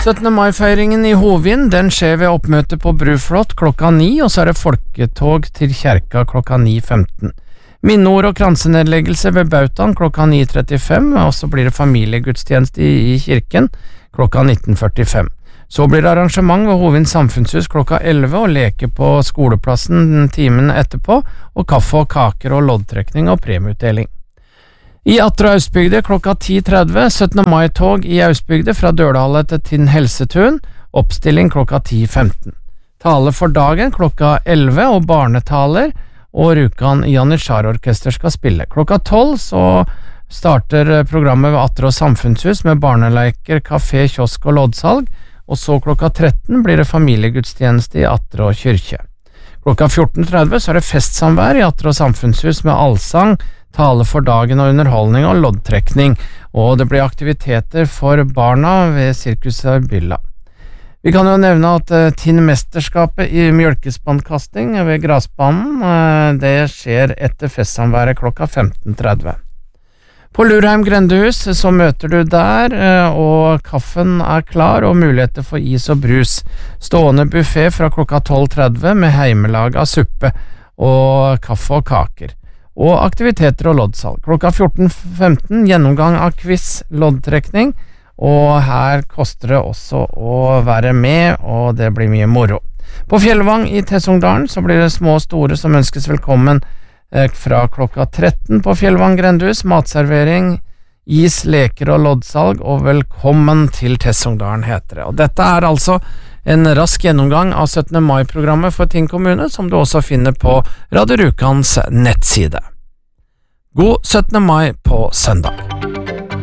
17. mai-feiringen i Hovin, den skjer ved oppmøte på Bruflott klokka 9, og så er det folketog til kjerka klokka 9.15. Minneord og kransenedleggelse ved Bautan klokka 9.35, og så blir det familiegudstjeneste i kirken klokka 19.45. Så blir det arrangement ved Hovin samfunnshus klokka 11 og leke på skoleplassen timen etterpå, og kaffe og kaker og loddtrekning og premieutdeling. I Atre Austbygde klokka 10.30, 17. mai-tog i Austbygde fra Dørdalet til Tinn Helsetun, oppstilling klokka 10.15. Tale for dagen klokka 11 og barnetaler, og Rjukan Janitsjar-orkester skal spille. Klokka 12 så starter programmet ved Atre og samfunnshus med barneleiker, kafé, kiosk og loddsalg, og så klokka 13 blir det familiegudstjeneste i Atre og kyrkje. Klokka 14.30 så er det festsamvær i Atre og samfunnshus med allsang, tale for dagen og underholdning og loddtrekning, og det blir aktiviteter for barna ved Sirkuset Bylla. Vi kan jo nevne at Tinn-mesterskapet i mjølkespannkasting ved grasbanen, det skjer etter festsamværet klokka 15.30. På Lurheim grendehus så møter du der, og kaffen er klar og muligheter for is og brus. Stående buffet fra klokka 12.30 med heimelaga suppe og kaffe og kaker. Og aktiviteter og loddsalg. Klokka 14.15 gjennomgang av quiz, loddtrekning, og her koster det også å være med, og det blir mye moro. På Fjellvang i Tessungdalen så blir det små og store som ønskes velkommen fra klokka 13 på Fjellvang grendehus, matservering, is, leker og loddsalg, og velkommen til Tessungdalen heter det. Og dette er altså en rask gjennomgang av 17. mai-programmet for Tinn kommune, som du også finner på Radio Rjukans nettside. God 17. mai på søndag.